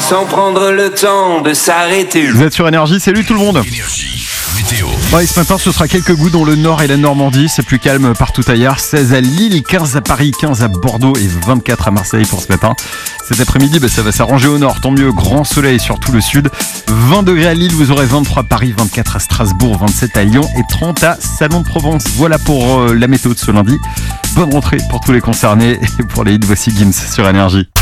sans prendre le temps de s'arrêter. Vous êtes sur Énergie, salut tout le monde. Météo. Ouais, ce matin, ce sera quelques gouttes dans le nord et la Normandie. C'est plus calme partout ailleurs. 16 à Lille, 15 à Paris, 15 à Bordeaux et 24 à Marseille pour ce matin. Cet après-midi, ça va s'arranger au nord. Tant mieux, grand soleil sur tout le sud. 20 degrés à Lille, vous aurez 23 à Paris, 24 à Strasbourg, 27 à Lyon et 30 à Salon de Provence. Voilà pour la météo de ce lundi. Bonne rentrée pour tous les concernés et pour les hits, voici Gims sur Énergie.